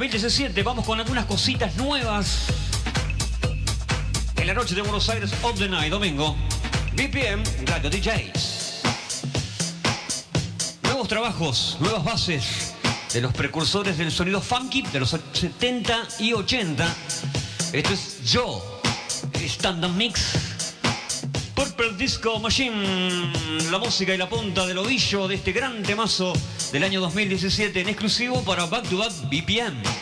2017. Vamos con algunas cositas nuevas. En la noche de Buenos Aires, Of the Night, domingo. BPM, Radio DJs. Nuevos trabajos, nuevas bases de los precursores del sonido funky de los 70 y 80. Esto es Yo, Stand-Up Mix. Purple Disco Machine, la música y la punta del ovillo de este gran temazo del año 2017 en exclusivo para Back to Back BPM.